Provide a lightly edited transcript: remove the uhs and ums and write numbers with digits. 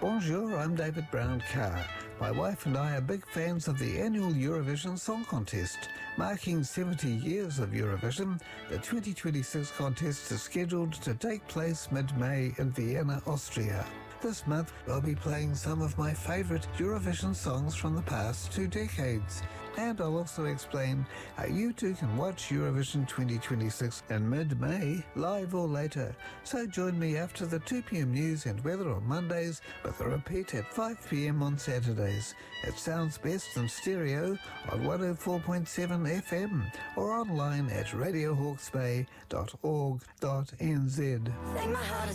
Bonjour, I'm David Brown-Carr. My wife and I are big fans of the annual Eurovision Song Contest. Marking 70 years of Eurovision, the 2026 contest is scheduled to take place mid-May in Vienna, Austria. This month, I'll be playing some of my favourite Eurovision songs from the past 2 decades. And I'll also explain how you too can watch Eurovision 2026 in mid-May, live or later. So join me after the 2 p.m. news and weather on Mondays, with a repeat at 5 p.m. on Saturdays. It sounds best in stereo on 104.7 FM or online at radiohawksbay.org.nz.